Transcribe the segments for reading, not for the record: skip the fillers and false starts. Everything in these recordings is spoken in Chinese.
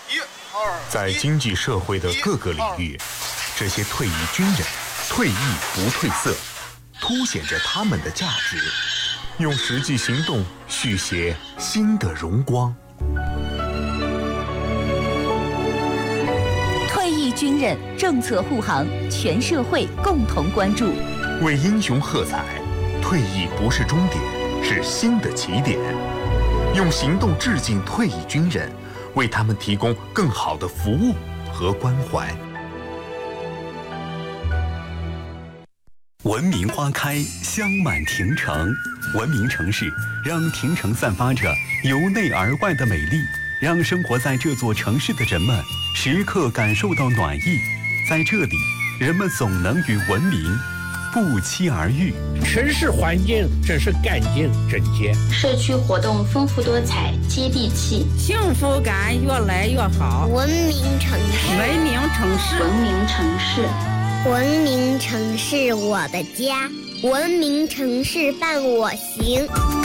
在经济社会的各个领域，这些退役军人退役不褪色，凸显着他们的价值，用实际行动续写新的荣光。 退役军人政策护航，全社会共同关注。 为英雄喝彩，退役不是终点，是新的起点。用行动致敬退役军人，为他们提供更好的服务和关怀。 文明花开，香满庭城。文明城市让庭城散发着由内而外的美丽，让生活在这座城市的人们时刻感受到暖意。在这里，人们总能与文明不期而遇。 城市环境真是干净整洁， 社区活动丰富多彩，接地气， 幸福感越来越好。 文明城市， 文明城市， 文明城市， 文明城市我的家，文明城市伴我行。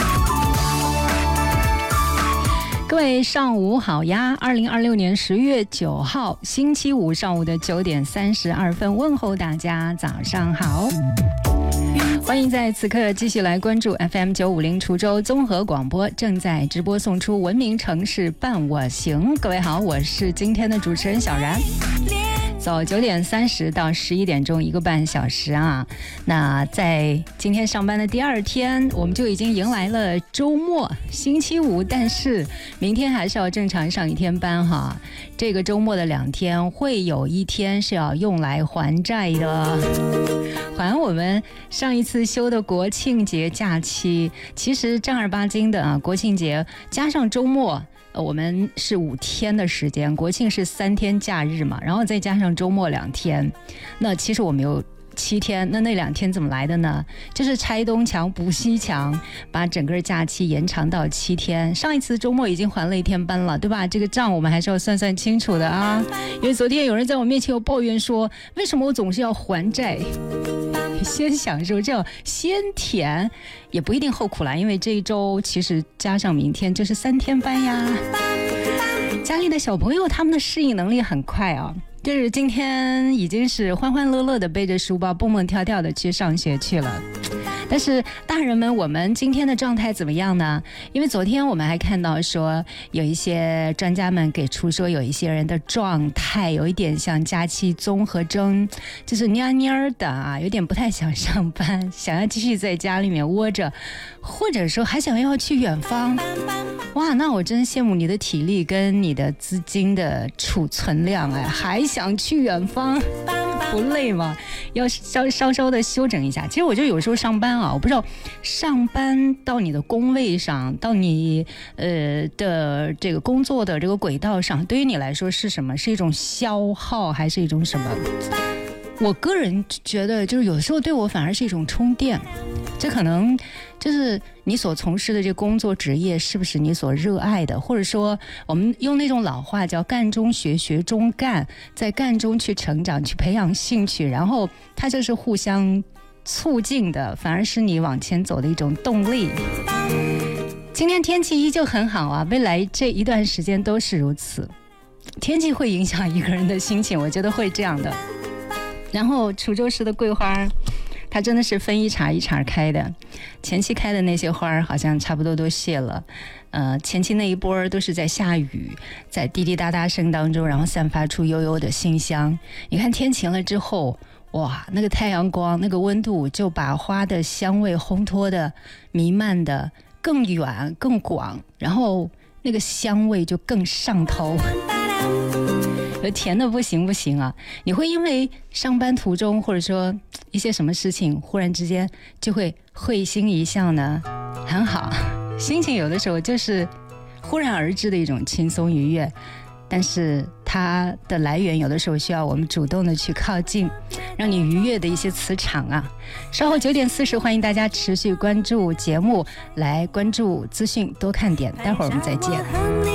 各位上午好呀！2026年10月9号星期五上午的9点32分，问候大家早上好。欢迎在此刻继续来关注 FM 950滁州综合广播正在直播送出文明城市伴我行。各位好，我是今天的主持人小然。走9点30到11点钟1个半小时啊。那在今天上班的第二天，我们就已经迎来了周末，星期五，但是明天还是要正常上一天班哈。这个周末的2天会有一天是要用来还债的，还我们上一次休的国庆节假期。其实正儿八经的啊，国庆节加上周末，我们是5天的时间，国庆是3天假日嘛，然后再加上周末2天，那其实我们有7天，那2天怎么来的呢？就是拆东墙补西墙，把整个假期延长到7天。上一次周末已经还了1天班了，对吧？这个账我们还是要算算清楚的啊。因为昨天有人在我面前有抱怨说，为什么我总是要还债？先享受，这样先甜，也不一定后苦啦。因为这一周其实加上明天就是3天班呀。家里的小朋友他们的适应能力很快啊。就是今天已经是欢欢乐乐的背着书包蹦蹦跳跳的去上学去了。但是大人们，我们今天的状态怎么样呢？因为昨天我们还看到说，有一些专家们给出说，有一些人的状态有一点像假期综合征，就是蔫蔫的啊，有点不太想上班，想要继续在家里面窝着，或者说还想要去远方。哇，那我真羡慕你的体力跟你的资金的储存量哎，还想去远方，不累吗？要稍稍的休整一下。其实我就有时候上班啊，我不知道上班到你的工位上，到你的这个工作的这个轨道上，对于你来说是什么？是一种消耗还是一种什么？我个人觉得就是有时候对我反而是一种充电。这可能就是你所从事的这个工作职业是不是你所热爱的，或者说我们用那种老话叫干中学，学中干，在干中去成长，去培养兴趣，然后它就是互相促进的，反而是你往前走的一种动力。今天天气依旧很好啊，未来这一段时间都是如此。天气会影响一个人的心情，我觉得会这样的。然后滁州市的桂花它真的是分一茬一茬开的，前期开的那些花好像差不多都谢了，前期那一波都是在下雨，在滴滴答答声当中，然后散发出悠悠的馨香。你看天晴了之后，哇，那个太阳光，那个温度就把花的香味烘托的弥漫的更远更广，然后那个香味就更上头。有甜的不行不行啊！你会因为上班途中或者说一些什么事情，忽然之间就会会心一笑呢？很好，心情有的时候就是忽然而至的一种轻松愉悦，但是它的来源有的时候需要我们主动的去靠近，让你愉悦的一些磁场啊。稍后9点40，欢迎大家持续关注节目，来关注资讯，多看点。待会儿我们再见。